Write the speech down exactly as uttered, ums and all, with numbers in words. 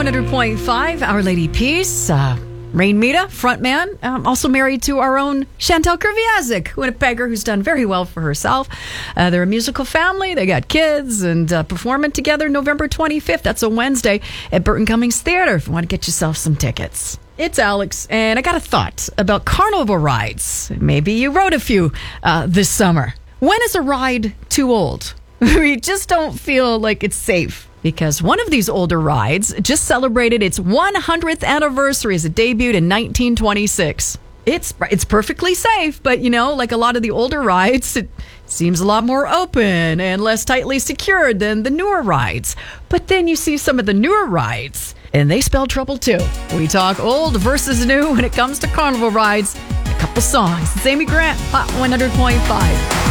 one hundred point five, Our Lady Peace. Uh, Rain Mita, frontman, um, also married to our own Chantal Krviazek, Winnipegger, who's done very well for herself. Uh, they're a musical family. They got kids and uh, performing together November twenty-fifth. That's a Wednesday at Burton Cummings Theater if you want to get yourself some tickets. It's Alex, and I got a thought about carnival rides. Maybe you rode a few uh, this summer. When is a ride too old? We just don't feel like it's safe. Because one of these older rides just celebrated its one hundredth anniversary as it debuted in nineteen twenty-six. It's it's perfectly safe, but, you know, like a lot of the older rides, it seems a lot more open and less tightly secured than the newer rides. But then you see some of the newer rides, and they spell trouble too. We talk old versus new when it comes to carnival rides. A couple songs. It's Amy Grant, Hot one hundred point five.